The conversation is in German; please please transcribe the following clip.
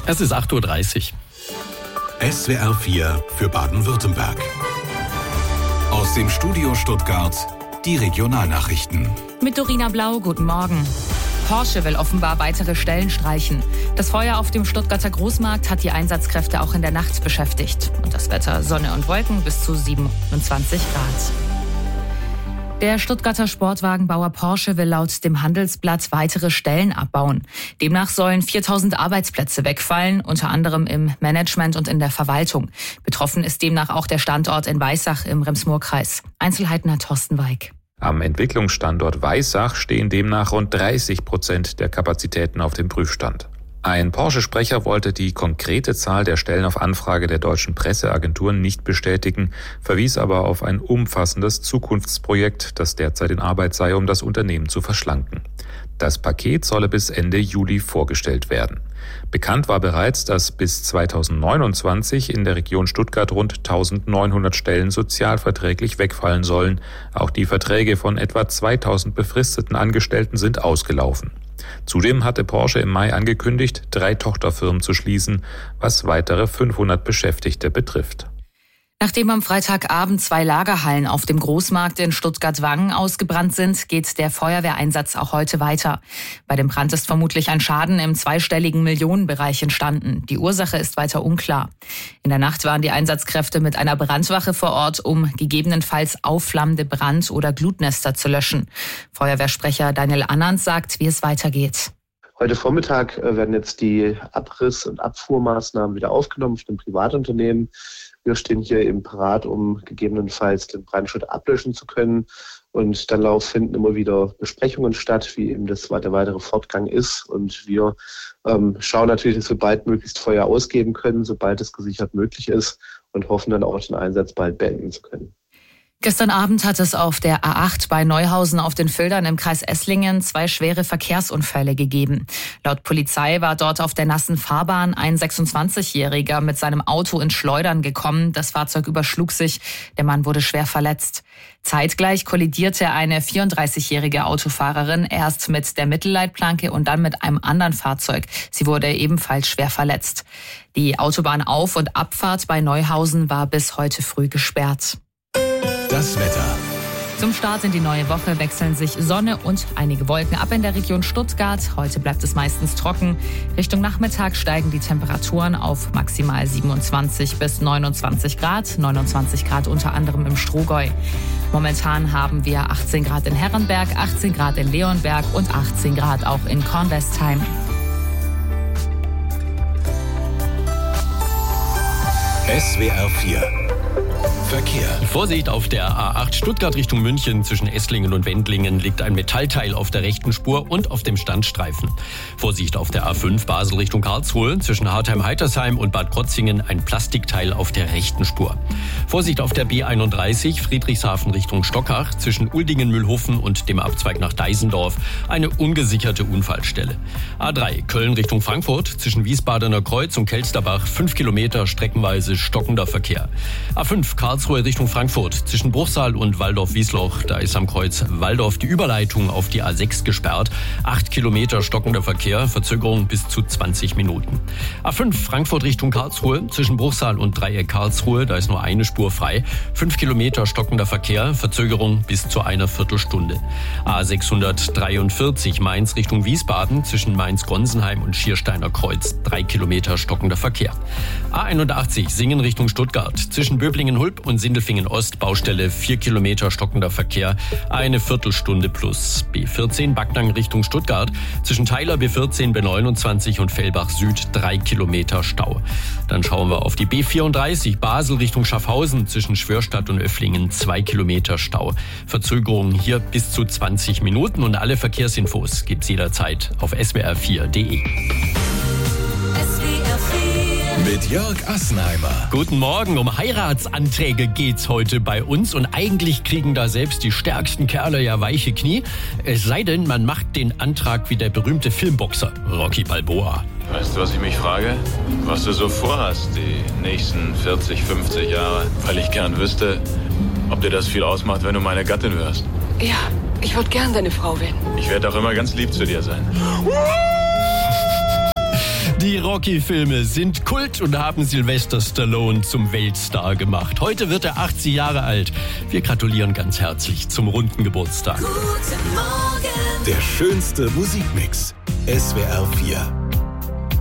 Es ist 8.30 Uhr. SWR 4 für Baden-Württemberg. Aus dem Studio Stuttgart die Regionalnachrichten. Mit Dorina Blau, guten Morgen. Porsche will offenbar weitere Stellen streichen. Das Feuer auf dem Stuttgarter Großmarkt hat die Einsatzkräfte auch in der Nacht beschäftigt. Und das Wetter Sonne und Wolken bis zu 27 Grad. Der Stuttgarter Sportwagenbauer Porsche will laut dem Handelsblatt weitere Stellen abbauen. Demnach sollen 4.000 Arbeitsplätze wegfallen, unter anderem im Management und in der Verwaltung. Betroffen ist demnach auch der Standort in Weissach im Rems-Murr-Kreis. Einzelheiten hat Thorsten Weig. Am Entwicklungsstandort Weissach stehen demnach rund 30% der Kapazitäten auf dem Prüfstand. Ein Porsche-Sprecher wollte die konkrete Zahl der Stellen auf Anfrage der deutschen Presseagenturen nicht bestätigen, verwies aber auf ein umfassendes Zukunftsprojekt, das derzeit in Arbeit sei, um das Unternehmen zu verschlanken. Das Paket solle bis Ende Juli vorgestellt werden. Bekannt war bereits, dass bis 2029 in der Region Stuttgart rund 1.900 Stellen sozialverträglich wegfallen sollen. Auch die Verträge von etwa 2.000 befristeten Angestellten sind ausgelaufen. Zudem hatte Porsche im Mai angekündigt, 3 Tochterfirmen zu schließen, was weitere 500 Beschäftigte betrifft. Nachdem am Freitagabend 2 Lagerhallen auf dem Großmarkt in Stuttgart-Wangen ausgebrannt sind, geht der Feuerwehreinsatz auch heute weiter. Bei dem Brand ist vermutlich ein Schaden im zweistelligen Millionenbereich entstanden. Die Ursache ist weiter unklar. In der Nacht waren die Einsatzkräfte mit einer Brandwache vor Ort, um gegebenenfalls aufflammende Brand- oder Glutnester zu löschen. Feuerwehrsprecher Daniel Annans sagt, wie es weitergeht. Heute Vormittag werden jetzt die Abriss- und Abfuhrmaßnahmen wieder aufgenommen für den Privatunternehmen. Wir stehen hier eben parat, um gegebenenfalls den Brandschutz ablöschen zu können. Und dann finden immer wieder Besprechungen statt, wie eben der weitere Fortgang ist. Und wir schauen natürlich, dass wir bald möglichst Feuer ausgeben können, sobald es gesichert möglich ist, und hoffen dann auch den Einsatz bald beenden zu können. Gestern Abend hat es auf der A8 bei Neuhausen auf den Fildern im Kreis Esslingen 2 schwere Verkehrsunfälle gegeben. Laut Polizei war dort auf der nassen Fahrbahn ein 26-Jähriger mit seinem Auto ins Schleudern gekommen. Das Fahrzeug überschlug sich. Der Mann wurde schwer verletzt. Zeitgleich kollidierte eine 34-jährige Autofahrerin erst mit der Mittelleitplanke und dann mit einem anderen Fahrzeug. Sie wurde ebenfalls schwer verletzt. Die Autobahnauf- und Abfahrt bei Neuhausen war bis heute früh gesperrt. Das Wetter. Zum Start in die neue Woche wechseln sich Sonne und einige Wolken ab in der Region Stuttgart. Heute bleibt es meistens trocken. Richtung Nachmittag steigen die Temperaturen auf maximal 27 bis 29 Grad. 29 Grad unter anderem im Strohgäu. Momentan haben wir 18 Grad in Herrenberg, 18 Grad in Leonberg und 18 Grad auch in Kornwestheim. SWR 4 Verkehr. Vorsicht, auf der A8 Stuttgart Richtung München zwischen Esslingen und Wendlingen liegt ein Metallteil auf der rechten Spur und auf dem Standstreifen. Vorsicht, auf der A5 Basel Richtung Karlsruhe zwischen Hartheim-Heitersheim und Bad Krotzingen ein Plastikteil auf der rechten Spur. Vorsicht, auf der B31 Friedrichshafen Richtung Stockach zwischen Uldingen-Mühlhofen und dem Abzweig nach Deisendorf eine ungesicherte Unfallstelle. A3 Köln Richtung Frankfurt zwischen Wiesbadener Kreuz und Kelsterbach 5 Kilometer streckenweise stockender Verkehr. A5 Karlsruhe Richtung Frankfurt zwischen Bruchsal und Walldorf-Wiesloch. Da ist am Kreuz Walldorf die Überleitung auf die A6 gesperrt. 8 Kilometer stockender Verkehr, Verzögerung bis zu 20 Minuten. A5 Frankfurt Richtung Karlsruhe zwischen Bruchsal und Dreieck Karlsruhe. Da ist nur eine Spur frei. 5 Kilometer stockender Verkehr, Verzögerung bis zu einer Viertelstunde. A643 Mainz Richtung Wiesbaden zwischen Mainz-Gonsenheim und Schiersteiner Kreuz. 3 Kilometer stockender Verkehr. A81 Singen Richtung Stuttgart zwischen Böblingen-Hulp und Sindelfingen-Ost, Baustelle 4 Kilometer stockender Verkehr, eine Viertelstunde plus. B14 Backnang Richtung Stuttgart, zwischen Theiler B14, B29 und Fellbach Süd 3 Kilometer Stau. Dann schauen wir auf die B34 Basel Richtung Schaffhausen, zwischen Schwörstadt und Öfflingen 2 Kilometer Stau. Verzögerungen hier bis zu 20 Minuten und alle Verkehrsinfos gibt's jederzeit auf swr4.de. Mit Jörg Assenheimer. Guten Morgen, um Heiratsanträge geht's heute bei uns und eigentlich kriegen da selbst die stärksten Kerle ja weiche Knie. Es sei denn, man macht den Antrag wie der berühmte Filmboxer Rocky Balboa. Weißt du, was ich mich frage? Was du so vorhast die nächsten 40, 50 Jahre? Weil ich gern wüsste, ob dir das viel ausmacht, wenn du meine Gattin wirst. Ja, ich würde gern deine Frau werden. Ich werde auch immer ganz lieb zu dir sein. Die Rocky-Filme sind Kult und haben Sylvester Stallone zum Weltstar gemacht. Heute wird er 80 Jahre alt. Wir gratulieren ganz herzlich zum runden Geburtstag. Guten Morgen. Der schönste Musikmix. SWR 4.